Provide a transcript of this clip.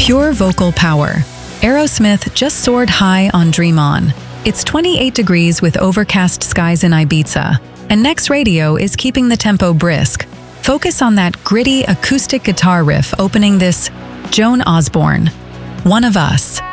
Pure vocal power. Aerosmith just soared high on Dream On. It's 28 degrees with overcast skies in Ibiza, and Next Radio is keeping the tempo brisk. Focus on that gritty acoustic guitar riff opening this Joan Osborne, One of Us.